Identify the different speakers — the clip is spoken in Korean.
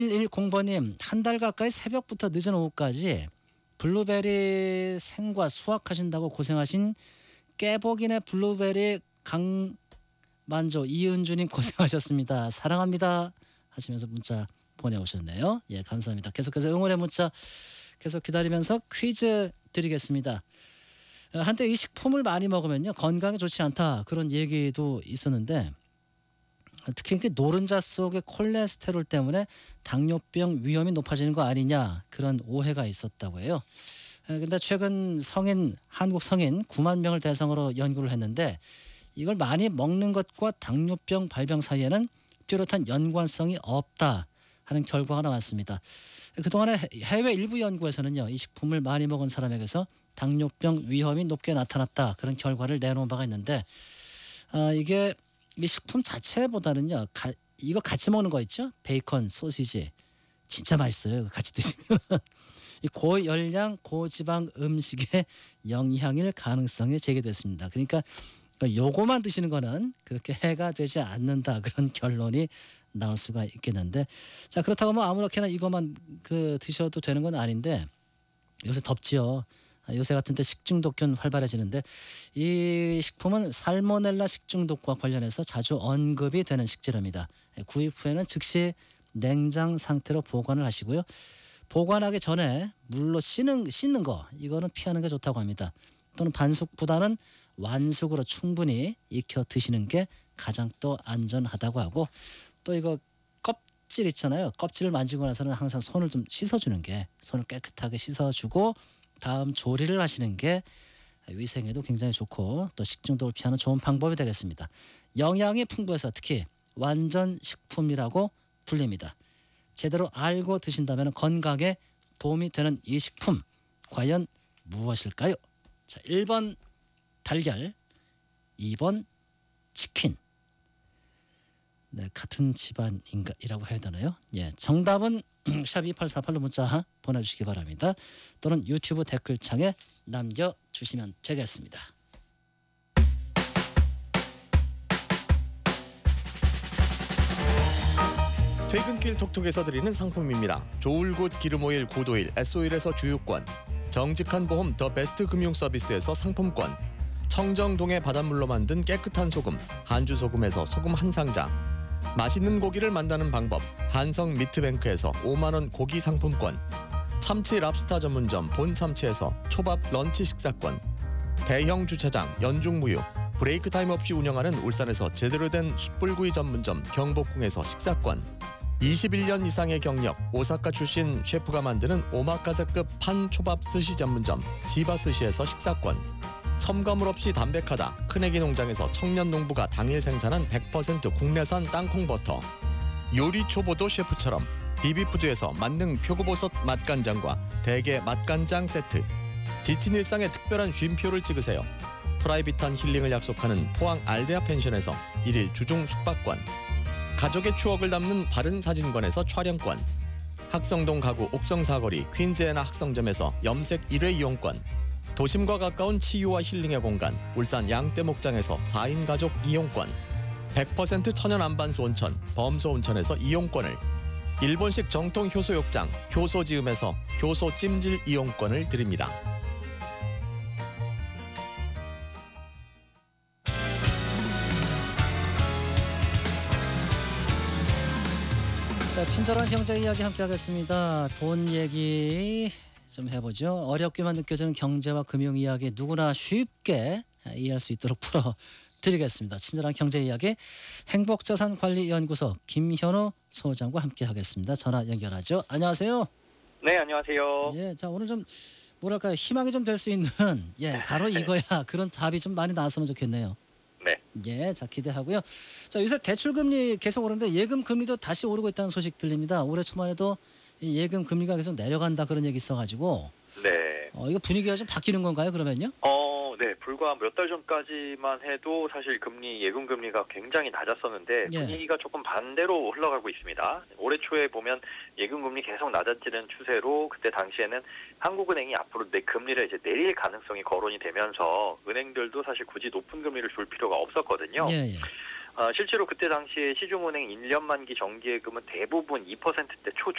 Speaker 1: 110번님, 한 달 가까이 새벽부터 늦은 오후까지 블루베리 생과 수확하신다고 고생하신 깨복인의 블루베리 강만조 이은주님 고생하셨습니다. 사랑합니다 하시면서 문자 보내오셨네요. 예, 감사합니다. 계속해서 응원의 문자 계속 기다리면서 퀴즈 드리겠습니다. 한때 이 식품을 많이 먹으면요 건강에 좋지 않다 그런 얘기도 있었는데, 특히 노른자 속의 콜레스테롤 때문에 당뇨병 위험이 높아지는 거 아니냐 그런 오해가 있었다고 해요. 근데 최근 한국 성인 9만 명을 대상으로 연구를 했는데, 이걸 많이 먹는 것과 당뇨병 발병 사이에는 뚜렷한 연관성이 없다 하는 결과가 나왔습니다. 그동안에 해외 일부 연구에서는요, 이 식품을 많이 먹은 사람에게서 당뇨병 위험이 높게 나타났다 그런 결과를 내놓은 바가 있는데, 이게 이 식품 자체보다는요, 이거 같이 먹는 거 있죠? 베이컨, 소시지 진짜 맛있어요. 같이 드시면 이 고열량, 고지방 음식의 영향일 가능성이 제기됐습니다. 그러니까 요거만 드시는 거는 그렇게 해가 되지 않는다 그런 결론이 나올 수가 있겠는데, 자 그렇다고 뭐 아무렇게나 이것만 드셔도 되는 건 아닌데, 요새 덥지요. 요새 같은 때 식중독균 활발해지는데, 이 식품은 살모넬라 식중독과 관련해서 자주 언급이 되는 식재료입니다. 구입 후에는 즉시 냉장 상태로 보관을 하시고요. 보관하기 전에 물로 씻는 거 이거는 피하는 게 좋다고 합니다. 또는 반숙보다는 완숙으로 충분히 익혀 드시는 게 가장 또 안전하다고 하고, 또 이거 껍질 있잖아요. 껍질을 만지고 나서는 항상 손을 좀 씻어주는 게, 손을 깨끗하게 씻어주고 다음 조리를 하시는 게 위생에도 굉장히 좋고 또 식중독을 피하는 좋은 방법이 되겠습니다. 영양이 풍부해서 특히 완전 식품이라고 불립니다. 제대로 알고 드신다면 건강에 도움이 되는 이 식품 과연 무엇일까요? 자, 1번 달걀, 2번 치킨. 네, 같은 집안이라고 해야 되나요? 예, 정답은 샵 2848로 문자 보내주시기 바랍니다. 또는 유튜브 댓글창에 남겨주시면 되겠습니다.
Speaker 2: 퇴근길 톡톡에서 드리는 상품입니다. 좋을굿 기름오일 구도일 S오일에서 주유권, 정직한 보험 더 베스트 금융서비스에서 상품권, 청정동의 바닷물로 만든 깨끗한 소금 한주소금에서 소금 한 상자, 맛있는 고기를 만드는 방법 한성 미트뱅크에서 5만원 고기 상품권, 참치 랍스타 전문점 본참치에서 초밥 런치 식사권, 대형 주차장 연중무휴 브레이크 타임 없이 운영하는 울산에서 제대로 된 숯불구이 전문점 경복궁에서 식사권, 21년 이상의 경력 오사카 출신 셰프가 만드는 오마카세급 판초밥 스시 전문점 지바스시에서 식사권, 첨가물 없이 담백하다 큰애기 농장에서 청년 농부가 당일 생산한 100% 국내산 땅콩버터, 요리 초보도 셰프처럼 비비푸드에서 만능 표고버섯 맛간장과 대게 맛간장 세트, 지친 일상에 특별한 쉼표를 찍으세요. 프라이빗한 힐링을 약속하는 포항 알데아 펜션에서 1일 주중 숙박권, 가족의 추억을 담는 바른 사진관에서 촬영권, 학성동 가구 옥성 사거리 퀸즈애나 학성점에서 염색 1회 이용권, 도심과 가까운 치유와 힐링의 공간 울산 양떼목장에서 4인 가족 이용권, 100% 천연 안반수 온천 범소 온천에서 이용권을, 일본식 정통 효소욕장 효소지음에서 효소 찜질 이용권을 드립니다.
Speaker 1: 자, 친절한 경제 이야기 함께 하겠습니다. 돈 얘기 좀 해보죠. 어렵게만 느껴지는 경제와 금융 이야기 누구나 쉽게 이해할 수 있도록 풀어드리겠습니다. 친절한 경제 이야기 행복자산관리연구소 김현우 소장과 함께 하겠습니다. 전화 연결하죠. 안녕하세요.
Speaker 3: 네, 안녕하세요.
Speaker 1: 예, 자 오늘 좀 뭐랄까요, 희망이 좀 될 수 있는 바로 이거야 그런 답이 좀 많이 나왔으면 좋겠네요.
Speaker 3: 네.
Speaker 1: 예, 자 기대하고요. 자 요새 대출 금리 계속 오르는데 예금 금리도 다시 오르고 있다는 소식 들립니다. 올해 초반에도 이 예금 금리가 계속 내려간다 그런 얘기 있어가지고
Speaker 3: 네.
Speaker 1: 이거 분위기가 좀 바뀌는 건가요, 그러면요?
Speaker 3: 네. 불과 몇 달 전까지만 해도 사실 예금 금리가 굉장히 낮았었는데
Speaker 1: 예.
Speaker 3: 분위기가 조금 반대로 흘러가고 있습니다. 올해 초에 보면 예금 금리 계속 낮아지는 추세로 그때 당시에는 한국은행이 앞으로 금리를 이제 내릴 가능성이 거론이 되면서 은행들도 사실 굳이 높은 금리를 줄 필요가 없었거든요.
Speaker 1: 예, 예.
Speaker 3: 실제로 그때 당시에 시중은행 1년 만기 정기예금은 대부분 2%대